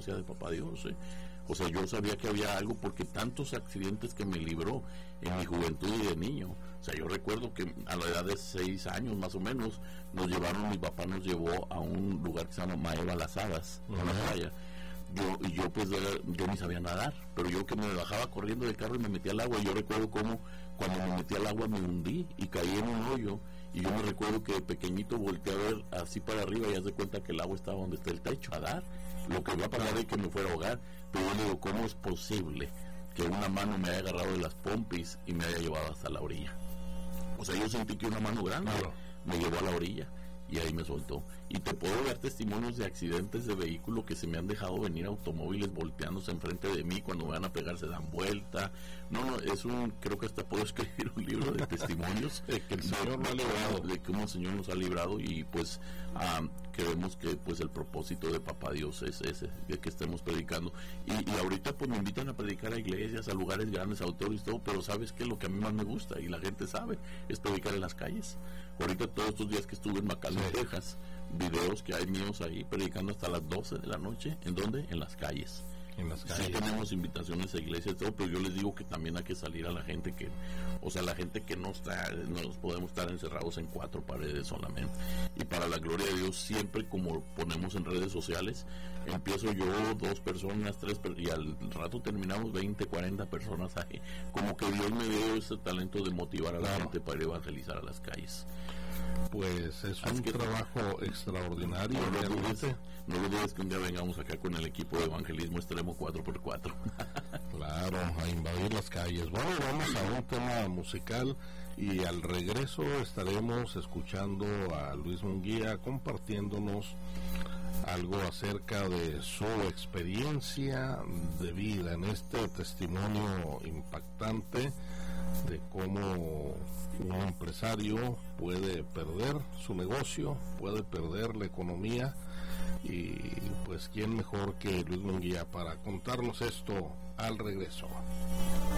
conocía de Papá Dios, O sea, yo sabía que había algo porque tantos accidentes que me libró en mi juventud y de niño. O sea, yo recuerdo que a la edad de 6 años más o menos mi papá nos llevó a un lugar que se llama Maeva Las Hadas, en la playa. Yo ni sabía nadar, pero yo que me bajaba corriendo del carro y me metía al agua, y yo recuerdo cómo cuando me metí al agua me hundí y caí en un hoyo, y yo me recuerdo que de pequeñito volteé a ver así para arriba y haz de cuenta que el agua estaba donde está el techo, a dar, lo que iba a pasar es que me fuera a ahogar, pero yo digo, ¿cómo es posible que una mano me haya agarrado de las pompis y me haya llevado hasta la orilla? O sea, yo sentí que una mano grande me llevó a la orilla y ahí me soltó. Y te puedo dar testimonios de accidentes de vehículo que se me han dejado venir automóviles volteándose enfrente de mí, cuando me van a pegar se dan vuelta. Creo que hasta puedo escribir un libro de testimonios de que el Señor nos ha librado, de cómo el Señor nos ha librado, y pues creemos que pues el propósito de Papá Dios es ese, de que estemos predicando. Y ahorita pues me invitan a predicar a iglesias, a lugares grandes, a auditorios y todo, pero ¿sabes qué? Lo que a mí más me gusta, y la gente sabe, es predicar en las calles. Ahorita todos estos días que estuve en McAllen, Texas, videos que hay míos ahí predicando hasta las 12 de la noche. ¿En dónde? En las calles. Sí tenemos invitaciones a iglesias y todo, pero yo les digo que también hay que salir a la gente que, la gente que no podemos estar encerrados en 4 paredes solamente. Y para la gloria de Dios, siempre como ponemos en redes sociales, empiezo yo 2 personas, 3 y al rato terminamos 20, 40 personas ahí. Como que Dios me dio ese talento de motivar a la gente para evangelizar a las calles. Pues es un trabajo extraordinario. No lo dudes que un día vengamos acá con el equipo de evangelismo extremo 4x4. Claro, a invadir las calles. Bueno, vamos a un tema musical y al regreso estaremos escuchando a Luis Munguía compartiéndonos algo acerca de su experiencia de vida en este testimonio impactante de cómo un empresario puede perder su negocio, puede perder la economía, y pues quién mejor que Luis Munguía para contarnos esto al regreso.